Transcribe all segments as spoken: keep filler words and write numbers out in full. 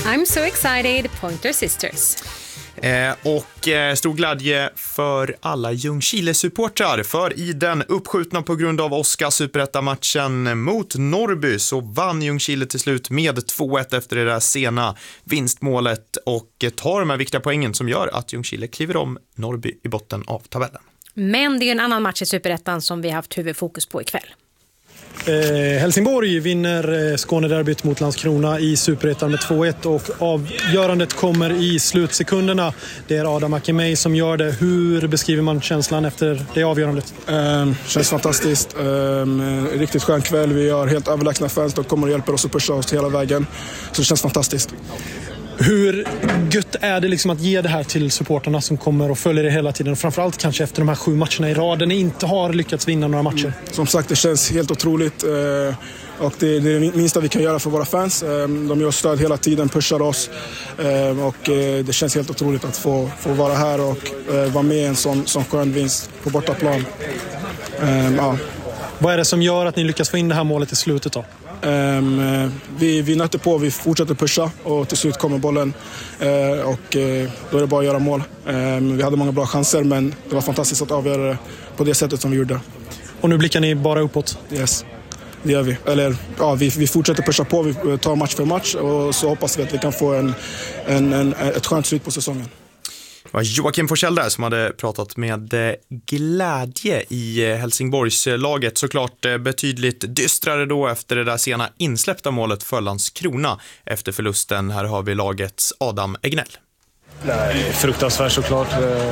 I'm so excited, Pointer Sisters. Eh, och eh, stor glädje för alla Ljungskile-supportrar, för i den uppskjutna på grund av Oskar superetta-matchen mot Norrby så vann Ljungskile till slut med två ett efter det där sena vinstmålet och tar de här viktiga poängen som gör att Ljungskile kliver om Norrby i botten av tabellen. Men det är en annan match i superettan som vi har haft huvudfokus på ikväll. Eh, Helsingborg vinner eh, Skånederbyt mot Landskrona i superettan med två ett och avgörandet kommer i slutsekunderna. Det är Adam Akimei som gör det. Hur beskriver man känslan efter det avgörandet? Eh, känns fantastiskt. Eh, riktigt skön kväll. Vi har helt överlägsna fans. De kommer och hjälper oss att pusha oss hela vägen. Så det känns fantastiskt. Hur gött är det liksom att ge det här till supporterna som kommer och följer det hela tiden? Och framförallt kanske efter de här sju matcherna i raden ni inte har lyckats vinna några matcher. Som sagt, det känns helt otroligt. Och det är det minsta vi kan göra för våra fans. De gör stöd hela tiden, pushar oss. Och det känns helt otroligt att få, få vara här och vara med i en sån, sån skön vinst på bortaplan. Ja. Vad är det som gör att ni lyckas få in det här målet i slutet då? Um, vi, vi nötte på, vi fortsätter pusha och till slut kommer bollen uh, och uh, då är det bara att göra mål. Um, vi hade många bra chanser men det var fantastiskt att avgöra det på det sättet som vi gjorde. Och nu blickar ni bara uppåt? Yes, det gör vi. Eller, ja, vi, vi fortsätter pusha på, vi tar match för match och så hoppas vi att vi kan få en, en, en, ett skönt slut på säsongen. Det var Joakim Forsell där som hade pratat med glädje i Helsingborgslaget. Såklart betydligt dystrare då efter det där sena insläppta målet för Landskrona efter förlusten. Här har vi lagets Adam Egnell. Nej, fruktansvärt såklart.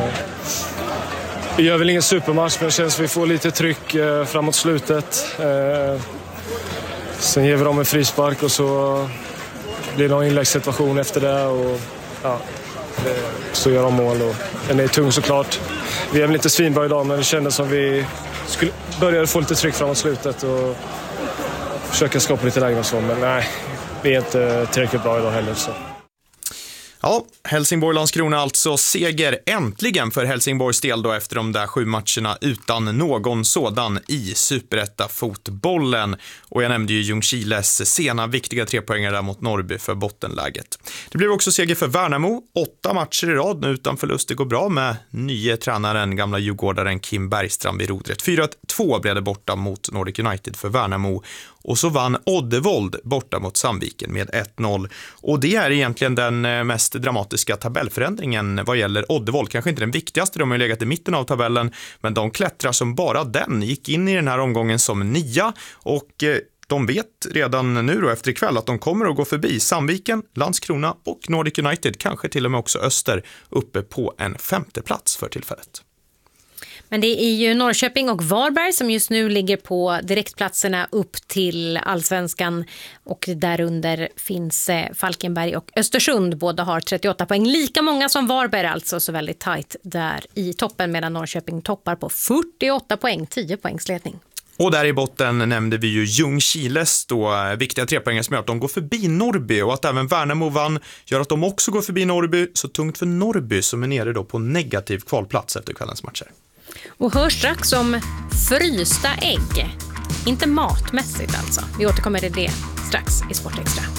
Vi gör väl ingen supermatch men det känns att vi får lite tryck framåt slutet. Sen ger vi dem en frispark och så blir det någon inläggssituation efter det och ja... så gör de mål och den är tung såklart. Vi är väl inte svinbra idag men det kändes som vi skulle börja få lite tryck framåt slutet och försöka skapa lite lägen och så, men nej, vi är inte tillräckligt bra idag heller så. Ja, Helsingborg-Landskrona alltså seger äntligen för Helsingborgs del då efter de där sju matcherna utan någon sådan i superetta-fotbollen. Och jag nämnde ju Ljungskiles sena viktiga trepoängare där mot Norrby för bottenläget. Det blev också seger för Värnamo, åtta matcher i rad nu utan förlust. Det går bra med nye tränaren, gamla djurgårdaren Kim Bergstrand vid rodret. fyra två blev det borta mot Nordic United för Värnamo. Och så vann Oddevold borta mot Sandviken med ett noll. Och det är egentligen den mest dramatiska tabellförändringen vad gäller Oddevold. Kanske inte den viktigaste, de har legat i mitten av tabellen. Men de klättrar som bara den. Gick in i den här omgången som nia. Och de vet redan nu då efter ikväll att de kommer att gå förbi Sandviken, Landskrona och Nordic United. Kanske till och med också Öster uppe på en femte plats för tillfället. Men det är ju Norrköping och Varberg som just nu ligger på direktplatserna upp till Allsvenskan och därunder finns Falkenberg och Östersund. Båda har trettioåtta poäng, lika många som Varberg alltså, så väldigt tajt där i toppen medan Norrköping toppar på fyrtioåtta poäng, tio poängs ledning. Och där i botten nämnde vi ju Ljungskiles då viktiga trepoängare som gör att de går förbi Norrby och att även Värnamo vann gör att de också går förbi Norrby, så tungt för Norrby som är nere då på negativ kvalplats efter kvällens matcher. Och hör strax om frysta ägg. Inte matmässigt alltså. Vi återkommer till det strax i Sportextra.